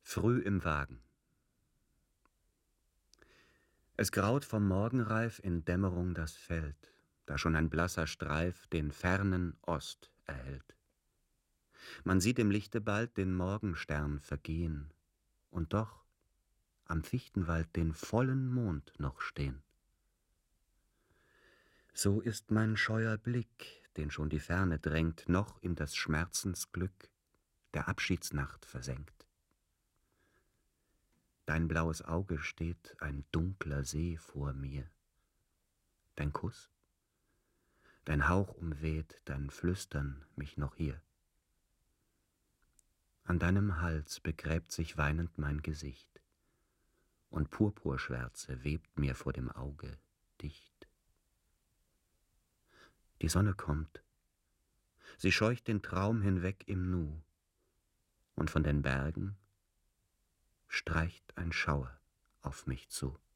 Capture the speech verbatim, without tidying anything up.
Früh im Wagen. Es graut vom Morgenreif in Dämmerung das Feld, da schon ein blasser Streif den fernen Ost erhellt. Man sieht im Lichte bald den Morgenstern vergehen und doch am Fichtenwald den vollen Mond noch stehn. So ist mein scheuer Blick, den schon die Ferne drängt, noch in das Schmerzensglück der Abschiedsnacht versenkt. Dein blaues Auge steht ein dunkler See vor mir. Dein Kuss, dein Hauch umweht, dein Flüstern mich noch hier. An deinem Hals begräbt sich weinend mein Gesicht, und Purpurschwärze webt mir vor dem Auge dicht. Die Sonne kommt, sie scheucht den Traum hinweg im Nu, und von den Bergen streicht ein Schauer auf mich zu.